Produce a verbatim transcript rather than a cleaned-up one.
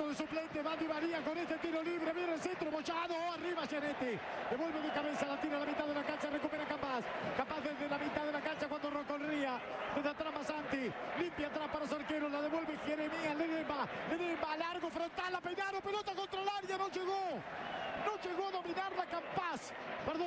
banquito de suplente. Va Di María con este tiro libre. Viene el centro, Moyano. Arriba Gianetti. Devuelve de cabeza, la tira a la mitad de la cancha. Recupera Campas. Campas desde la mitad de la cancha cuando recorría. Desde atrás Masanti. Limpia atrás para su arquero. La devuelve Jeremías. Ledesma. Ledesma. Largo frontal. La peinaron. Pelota contra el área. No llegó. No llegó a dominarla Campas. Perdón.